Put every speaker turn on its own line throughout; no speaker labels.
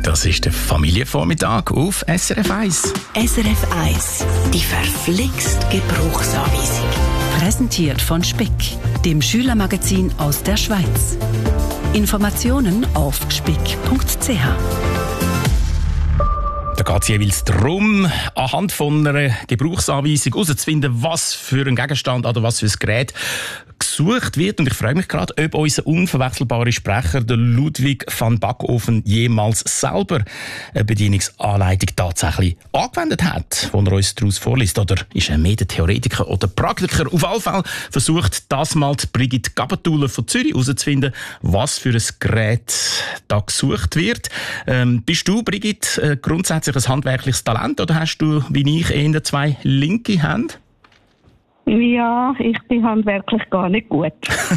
Das ist der Familienvormittag auf SRF 1.
SRF 1, die verflixt Gebrauchsanweisung.
Präsentiert von Speck, dem Schülermagazin aus der Schweiz. Informationen auf speck.ch.
Da geht es jeweils darum, anhand von einer Gebrauchsanweisung herauszufinden, was für ein Gegenstand oder was für ein Gerät gesucht wird. Und ich frage mich gerade, ob unser unverwechselbarer Sprecher, der Ludwig van Backofen, jemals selber eine Bedienungsanleitung tatsächlich angewendet hat, die er uns daraus vorliest. Oder ist er mehr der Theoretiker oder Praktiker? Auf jeden Fall versucht das mal die Brigitte Gabatuller von Zürich herauszufinden, was für ein Gerät da gesucht wird. Bist du, Brigitte, grundsätzlich ein handwerkliches Talent oder hast du, wie ich, eher zwei linke Hände?
Ja, ich bin handwerklich gar nicht gut.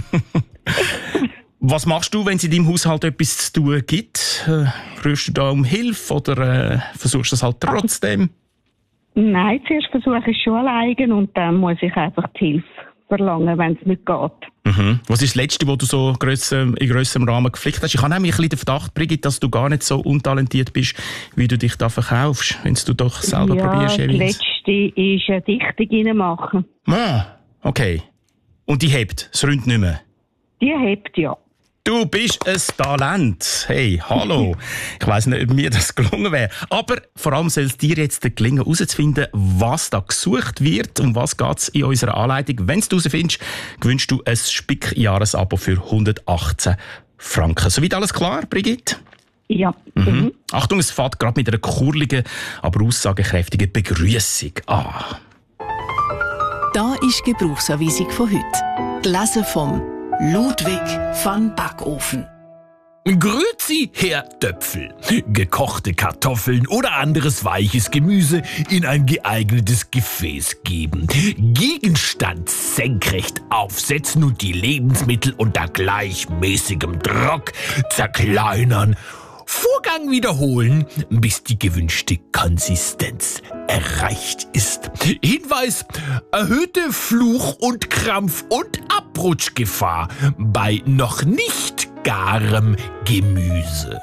Was machst du, wenn es in deinem Haushalt etwas zu tun gibt? Rührst du da um Hilfe oder versuchst du das halt trotzdem?
Nein, zuerst versuche ich schon alleine und dann muss ich einfach die Hilfe verlangen, wenn es nicht geht.
Mhm. Was ist das Letzte, was du so in grösserem Rahmen geflickt hast? Ich habe nämlich ein bisschen den Verdacht, Brigitte, dass du gar nicht so untalentiert bist, wie du dich da verkaufst, wenn du doch selber probierst.
Ja, das Letzte ist eine Dichtung reinmachen.
Ah, okay. Und die hebt, es räumt nicht mehr?
Die hebt, ja.
Du bist ein Talent. Hey, hallo. Ich weiss nicht, ob mir das gelungen wäre. Aber vor allem soll es dir jetzt gelingen, herauszufinden, was da gesucht wird. Um was geht es in unserer Anleitung. Wenn du es herausfindest, gewünscht du ein Spick-Jahresabo für 118 Franken. Soweit alles klar, Brigitte?
Ja.
Mhm. Achtung, es fährt gerade mit einer kurligen, aber aussagekräftigen Begrüßung an.
Da ist die Gebrauchsanweisung von heute. Gelesen vom Ludwig van Backofen.
Grüezi, Herr Töpfel. Gekochte Kartoffeln oder anderes weiches Gemüse in ein geeignetes Gefäß geben. Gegenstand senkrecht aufsetzen und die Lebensmittel unter gleichmäßigem Druck zerkleinern. Vorgang wiederholen, bis die gewünschte Konsistenz erreicht ist. Hinweis: erhöhte Fluch- und Krampf- und Abrutschgefahr bei noch nicht garem Gemüse.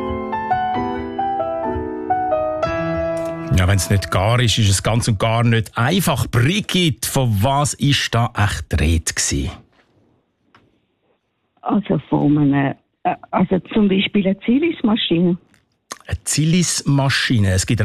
Ja, wenn es nicht gar ist es ganz und gar nicht einfach. Brigitte, von was ist da echt die Rede gewesen?
Also von einem, also zum Beispiel eine Zilismaschine.
Eine Zilismaschine. Es gibt